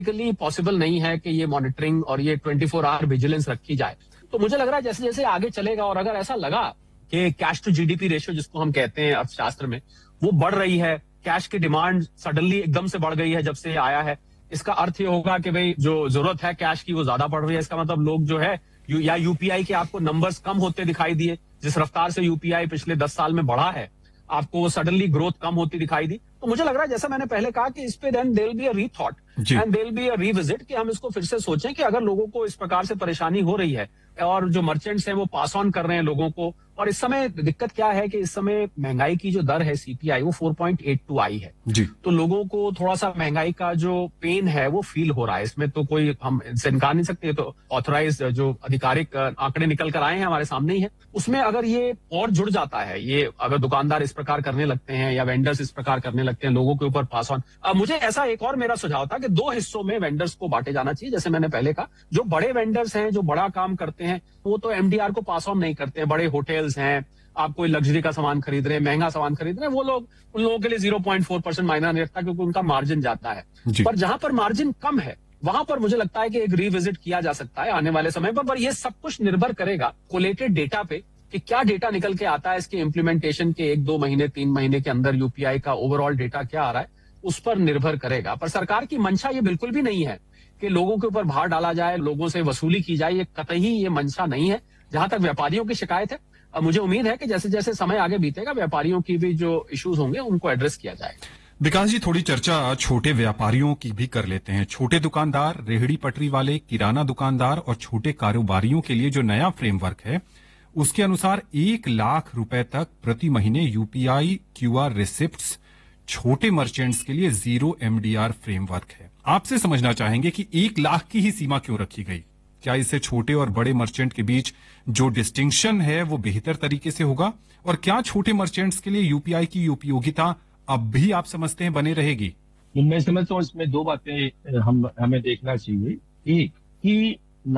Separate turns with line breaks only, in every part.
Practically possible नहीं है कि ये मॉनिटरिंग और ये 24 आवर विजिलेंस रखी जाए। तो मुझे लग रहा है जैसे जैसे आगे चलेगा और अगर ऐसा लगा कि कैश टू जीडीपी रेशियो जिसको हम कहते हैं अर्थशास्त्र में वो बढ़ रही है, कैश की डिमांड सडनली एकदम से बढ़ गई है जब से आया है, इसका अर्थ ये होगा कि भाई जो जरूरत है कैश की वो ज्यादा बढ़ रही है। इसका मतलब लोग जो है या यूपीआई के आपको नंबर्स कम होते दिखाई दिए, जिस रफ्तार से यूपीआई पिछले 10 साल में बढ़ा है आपको सडनली ग्रोथ कम होती दिखाई दी। तो मुझे लग रहा है जैसा मैंने पहले कहा कि इस पे then there will be a रीथॉट and there will be a revisit कि हम इसको फिर से सोचें कि अगर लोगों को इस प्रकार से परेशानी हो रही है और जो मर्चेंट्स हैं वो पास ऑन कर रहे हैं लोगों को, और इस समय दिक्कत क्या है कि इस समय महंगाई की जो दर है सीपीआई वो 4.82 आई है
जी।
तो लोगों को थोड़ा सा महंगाई का जो पेन है वो फील हो रहा है। इसमें तो कोई हम इनसे इनकार नहीं सकते, तो ऑथराइज जो आधिकारिक आंकड़े निकल कर आए हैं हमारे सामने ही है, उसमें अगर ये और जुड़ जाता है, ये अगर दुकानदार इस प्रकार करने लगते हैं या वेंडर्स इस प्रकार करने लगते हैं लोगों के ऊपर पास ऑन। मुझे ऐसा एक और मेरा सुझाव था कि 2 हिस्सों में वेंडर्स को बांटे जाना चाहिए। जैसे मैंने पहले कहा, जो बड़े वेंडर्स हैं जो बड़ा काम करते हैं वो तो एमडीआर को पास ऑन नहीं करते हैं। बड़े होटल्स हैं, आप कोई लग्जरी का सामान खरीद रहे हैं, महंगा सामान खरीद रहे हैं, वो लोग उन लोगों के लिए 0.4% मायना नहीं रखता क्योंकि उनका मार्जिन जाता है। पर जहां पर मार्जिन कम है वहां पर मुझे लगता है कि एक रीविजिट किया जा सकता है आने वाले समय पर ये सब कुछ निर्भर करेगा कोलेटेड डेटा पे कि क्या डेटा निकल के आता है इसके इम्प्लीमेंटेशन के 1-2 महीने 3 महीने के अंदर यूपीआई का ओवरऑल डेटा क्या आ रहा है उस पर निर्भर करेगा। पर सरकार की मंशा ये बिल्कुल भी नहीं है कि लोगों के ऊपर भार डाला जाए, लोगों से वसूली की जाए, ये कतई ये मंशा नहीं है। जहां तक व्यापारियों की शिकायत है, मुझे उम्मीद है कि जैसे जैसे समय आगे बीतेगा व्यापारियों की भी जो इश्यूज होंगे उनको एड्रेस किया जाएगा।
विकास जी, थोड़ी चर्चा छोटे व्यापारियों की भी कर लेते हैं। छोटे दुकानदार, रेहड़ी पटरी वाले, किराना दुकानदार और छोटे कारोबारियों के लिए जो नया फ्रेमवर्क है उसके अनुसार 1 लाख रुपए तक प्रति महीने यूपीआई क्यूआर रिसिप्ट्स छोटे मर्चेंट्स के लिए 0 एमडीआर फ्रेमवर्क है। आपसे समझना चाहेंगे कि 1 लाख की ही सीमा क्यों रखी गई? क्या इससे छोटे और बड़े मर्चेंट के बीच जो डिस्टिंक्शन है वो बेहतर तरीके से होगा? और क्या छोटे मर्चेंट्स के लिए यूपीआई की उपयोगिता अब भी आप समझते हैं बने रहेगी?
मैं समझता हूँ इसमें 2 बातें हमें देखना चाहिए। एक कि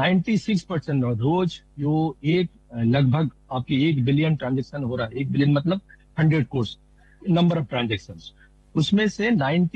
96% रोज जो लगभग आपकी 1 बिलियन ट्रांजेक्शन हो रहा है, 1 बिलियन मतलब 100 करोड़ नंबर ऑफ ट्रांजेक्शन, उसमें से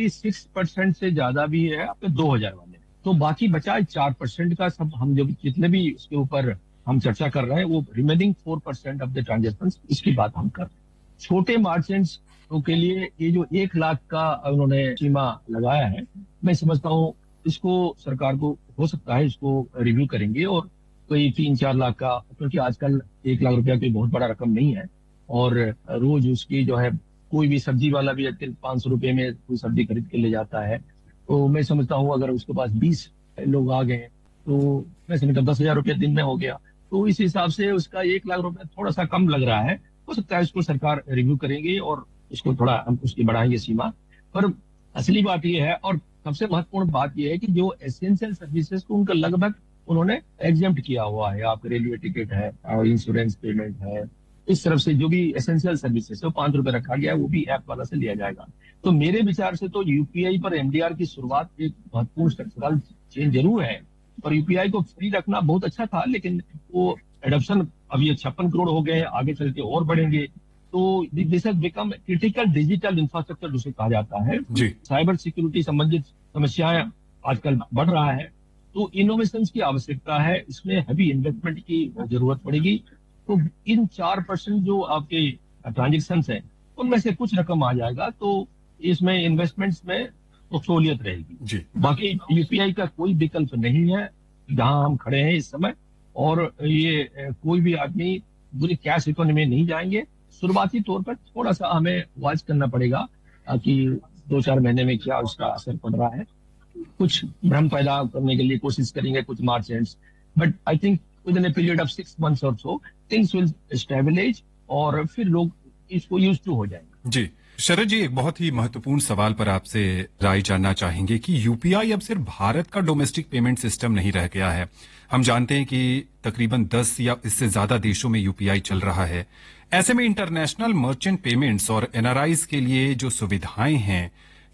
96% से ज्यादा भी है आपके 2000 वाले। तो बाकी बचा 4% का सब हम जो जितने भी इसके ऊपर हम चर्चा कर रहे हैं वो रिमेनिंग 4% ऑफ द ट्रांजेक्शन, इसकी बात हम कर रहे हैं। छोटे मार्चेंट्स के लिए ये जो 1 लाख का उन्होंने सीमा लगाया है, मैं समझता हूँ इसको सरकार को हो सकता है इसको रिव्यू करेंगे और कोई 3-4 लाख का, क्योंकि आजकल 1 लाख रुपया कोई बहुत बड़ा रकम नहीं है और रोज उसकी जो है कोई भी सब्जी वाला भी 500 रुपये में कोई सब्जी खरीद के ले जाता है। तो मैं समझता हूँ अगर उसके पास 20 लोग आ गए तो मैं समझता हूँ 10,000 रुपया दिन में हो गया। तो इस हिसाब से उसका 1 लाख रुपया थोड़ा सा कम लग रहा है। हो सकता है इसको सरकार रिव्यू करेंगे और इसको थोड़ा हम उसकी बढ़ाएंगे सीमा। पर असली बात यह है और सबसे महत्वपूर्ण बात यह है कि जो एसेंशियल सर्विसेज को उनका लगभग उन्होंने एग्जेम्प्ट किया हुआ है। आप रेलवे टिकट है और इंश्योरेंस पेमेंट है, इस तरफ से जो भी एसेंशियल सर्विसेज है 5 रुपए रखा गया है, वो भी ऐप वाला से लिया जाएगा। तो मेरे विचार से तो यूपीआई पर एमडीआर की शुरुआत एक महत्वपूर्ण स्ट्रक्चरल चेंज जरूर है। और यूपीआई को फ्री रखना बहुत अच्छा था, लेकिन वो एडॉप्शन अब ये 56 करोड़ हो गए, आगे चल के और बढ़ेंगे। तो this has become critical digital infrastructure जिसे कहा जाता है। साइबर सिक्योरिटी संबंधित समस्याएं आजकल बढ़ रहा है, तो इनोवेशन की आवश्यकता है, इसमें हैवी इन्वेस्टमेंट की जरूरत पड़ेगी। तो इन 4% जो आपके ट्रांजेक्शन है उनमें से कुछ रकम आ जाएगा तो इसमें इन्वेस्टमेंट्स में तो सहूलियत रहेगी। बाकी यूपीआई का कोई विकल्प नहीं है जहां हम खड़े हैं इस समय, और ये कोई भी आदमी पूरी कैश इकोनॉमी में नहीं जाएंगे। शुरुआती तौर पर थोड़ा सा हमें वॉच करना पड़ेगा कि 2-4 महीने में क्या उसका असर पड़ रहा है। कुछ भ्रम पैदा करने के लिए कोशिश करेंगे कुछ मार्चेंट्स, but I think with in a period of 6 months और सो थिंग्स विल स्टेबलाइज और फिर लोग इसको यूज टू हो जाएंगे।
जी शरद जी, एक बहुत ही महत्वपूर्ण सवाल पर आपसे राय जानना चाहेंगे कि यूपीआई अब सिर्फ भारत का डोमेस्टिक पेमेंट सिस्टम नहीं रह गया है। हम जानते हैं कि तकरीबन 10 या इससे ज्यादा देशों में यूपीआई चल रहा है। ऐसे में इंटरनेशनल मर्चेंट पेमेंट्स और एनआरआईज के लिए जो सुविधाएं हैं,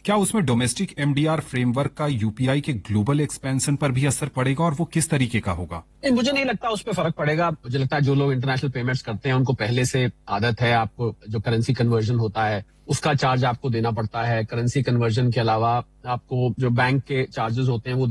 क्या उसमें डोमेस्टिक एमडीआर फ्रेमवर्क का यूपीआई के ग्लोबल एक्सपेंशन पर भी असर पड़ेगा और वो किस तरीके का होगा?
मुझे नहीं लगता उस पर फर्क पड़ेगा। मुझे लगता है जो लोग इंटरनेशनल पेमेंट्स करते हैं उनको पहले से आदत है, आपको जो करेंसी कन्वर्जन होता है उसका चार्ज आपको देना पड़ता है। करेंसी कन्वर्जन के अलावा आपको जो बैंक के चार्जेस होते हैं वो